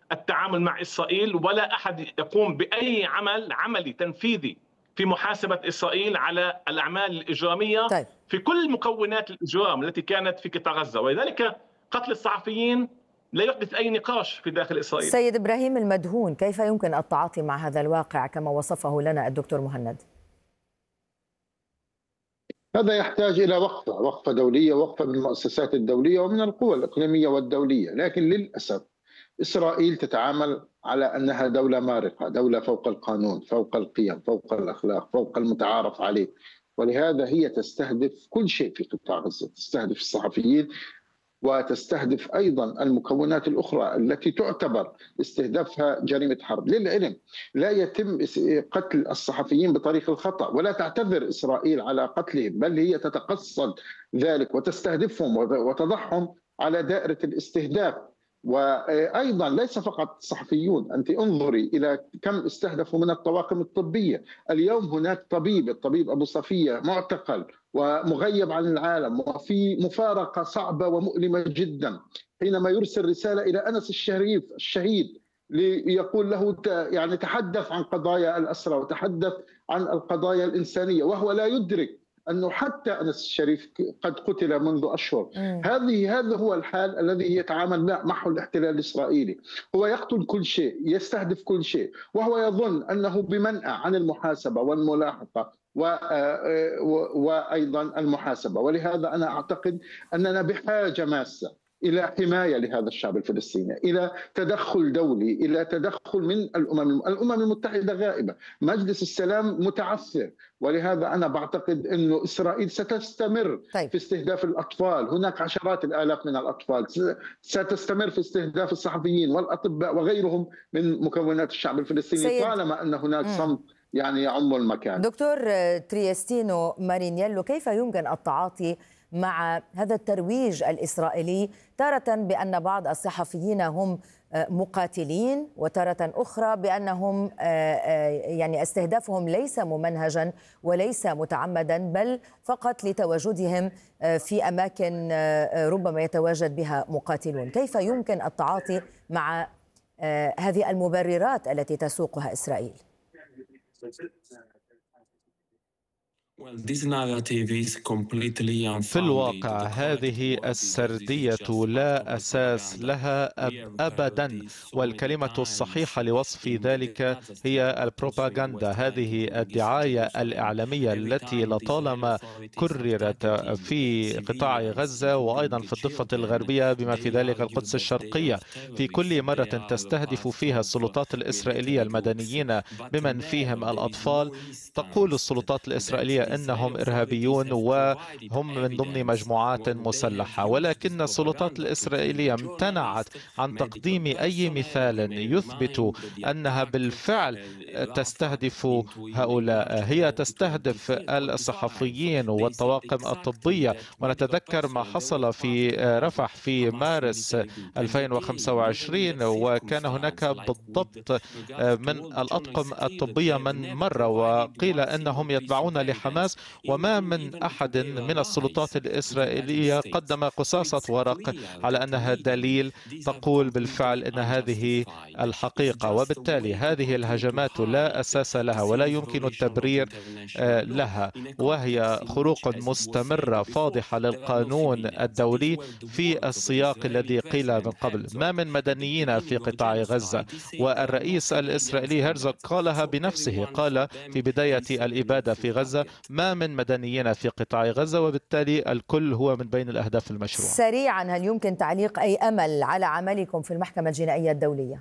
التعامل مع إسرائيل، ولا أحد يقوم بأي عمل عملي تنفيذي في محاسبة إسرائيل على الأعمال الإجرامية طيب. في كل مكونات الإجرام التي كانت في قطاع غزة، ولذلك قتل الصحفيين لا يحدث أي نقاش في داخل إسرائيل. سيد إبراهيم المدهون، كيف يمكن التعاطي مع هذا الواقع كما وصفه لنا الدكتور مهند؟ هذا يحتاج إلى وقفة دولية، وقفة من المؤسسات الدولية ومن القوى الإقليمية والدولية، لكن للأسف إسرائيل تتعامل على أنها دولة مارقة، دولة فوق القانون، فوق القيم، فوق الأخلاق، فوق المتعارف عليه، ولهذا هي تستهدف كل شيء في قطاع غزة، تستهدف الصحفيين وتستهدف أيضا المكونات الأخرى التي تعتبر استهدافها جريمة حرب. للعلم لا يتم قتل الصحفيين بطريق الخطأ، ولا تعتذر إسرائيل على قتلهم، بل هي تتقصد ذلك وتستهدفهم وتضعهم على دائرة الاستهداف. وأيضا ليس فقط الصحفيون، أنت انظري إلى كم استهدفوا من الطواقم الطبية. اليوم هناك الطبيب أبو صفية معتقل ومغيب عن العالم، وفي مفارقة صعبة ومؤلمة جدا حينما يرسل رسالة إلى أنس الشريف الشهيد ليقول له يعني تحدث عن قضايا الأسرى وتحدث عن القضايا الإنسانية، وهو لا يدرك أنه حتى أنس الشريف قد قتل منذ أشهر. هذا هو الحال الذي يتعامل معه الاحتلال الإسرائيلي. هو يقتل كل شيء، يستهدف كل شيء، وهو يظن أنه بمنأى عن المحاسبة والملاحقة وأيضا المحاسبة. ولهذا أنا أعتقد أننا بحاجة ماسة إلى حماية لهذا الشعب الفلسطيني، إلى تدخل دولي، إلى تدخل من الأمم المتحدة غائبة، مجلس السلام متعثر. ولهذا أنا بعتقد أنه إسرائيل ستستمر في استهداف الأطفال، هناك عشرات الآلاف من الأطفال، ستستمر في استهداف الصحفيين والأطباء وغيرهم من مكونات الشعب الفلسطيني طالما أن هناك صمت يعني يعم المكان. دكتور تريستينو مارينيلو، كيف يمكن التعاطي مع هذا الترويج الإسرائيلي، تارة بأن بعض الصحفيين هم مقاتلين، وتارة أخرى بأنهم يعني استهدافهم ليس ممنهجا وليس متعمدا، بل فقط لتواجدهم في أماكن ربما يتواجد بها مقاتلون؟ كيف يمكن التعاطي مع هذه المبررات التي تسوقها إسرائيل؟ في الواقع هذه السردية لا أساس لها أبدا، والكلمة الصحيحة لوصف ذلك هي البروباغندا، هذه الدعاية الإعلامية التي لطالما كررت في قطاع غزة وأيضا في الضفة الغربية بما في ذلك القدس الشرقية. في كل مرة تستهدف فيها السلطات الإسرائيلية المدنيين بمن فيهم الأطفال، تقول السلطات الإسرائيلية إنهم إرهابيون وهم من ضمن مجموعات مسلحة، ولكن السلطات الإسرائيلية امتنعت عن تقديم أي مثال يثبت أنها بالفعل تستهدف هؤلاء. هي تستهدف الصحفيين والطواقم الطبية، ونتذكر ما حصل في رفح في مارس 2025، وكان هناك بالضبط من الأطقم الطبية من مر وقيل أنهم يتبعون لحماس، وما من أحد من السلطات الإسرائيلية قدم قصاصة ورق على أنها دليل تقول بالفعل أن هذه الحقيقة. وبالتالي هذه الهجمات لا أساس لها ولا يمكن التبرير لها، وهي خروق مستمرة فاضحة للقانون الدولي في السياق الذي قيل من قبل. ما من مدنيين في قطاع غزة، والرئيس الإسرائيلي هرزوغ قالها بنفسه، قال في بداية الإبادة في غزة ما من مدنيين في قطاع غزة، وبالتالي الكل هو من بين الأهداف المشروعة. سريعا، هل يمكن تعليق أي أمل على عملكم في المحكمة الجنائية الدولية؟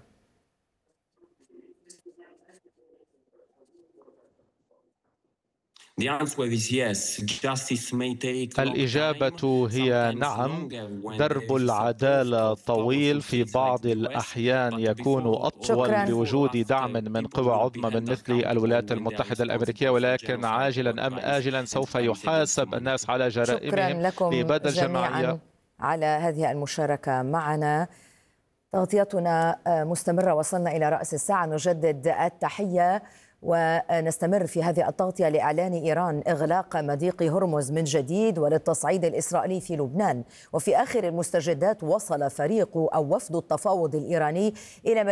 الإجابة هي نعم. درب العدالة طويل، في بعض الأحيان يكون أطول بوجود دعم من قوى عظمى من مثل الولايات المتحدة الأمريكية، ولكن عاجلا أم آجلا سوف يحاسب الناس على جرائمهم بإبادة الجماعية. على هذه المشاركة معنا. تغطيتنا مستمرة، وصلنا إلى رأس الساعة، نجدد التحية ونستمر في هذه التغطية لإعلان إيران إغلاق مضيق هرمز من جديد وللتصعيد الإسرائيلي في لبنان. وفي آخر المستجدات وصل فريق أو وفد التفاوض الإيراني إلى